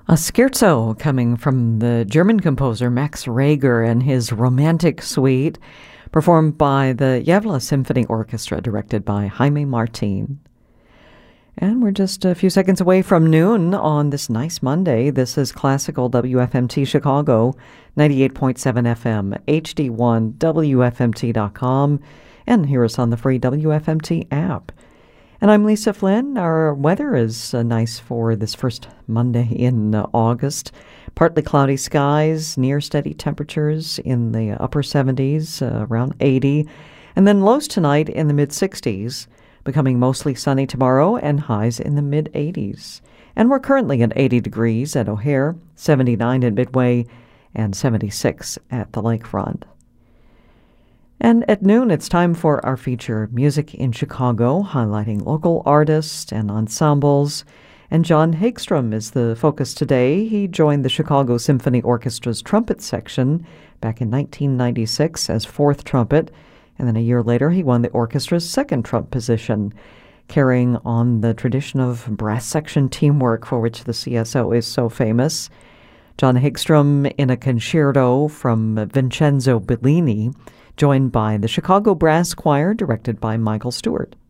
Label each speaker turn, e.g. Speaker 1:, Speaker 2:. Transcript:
Speaker 1: A scherzo coming from the German composer Max Reger and his Romantic Suite, performed by the Gävle Symphony Orchestra, directed by Jaime Martin. And we're just a few seconds away from noon on this nice Monday. This is Classical WFMT Chicago, 98.7 FM, HD1, WFMT.com, and hear us on the free WFMT app. And I'm Lisa Flynn. Our weather is nice for this first Monday in August. Partly cloudy skies, near steady temperatures in the upper 70s, around 80. And then lows tonight in the mid-60s, becoming mostly sunny tomorrow and highs in the mid-80s. And we're currently at 80 degrees at O'Hare, 79 at Midway, and 76 at the lakefront. And at noon, it's time for our feature, Music in Chicago, highlighting local artists and ensembles. And John Hagstrom is the focus today. He joined the Chicago Symphony Orchestra's trumpet section back in 1996 as fourth trumpet. And then a year later, he won the orchestra's second trump position, carrying on the tradition of brass section teamwork for which the CSO is so famous. John Hagstrom in a concerto from Vincenzo Bellini, joined by the Chicago Brass Choir, directed by Michael Stewart.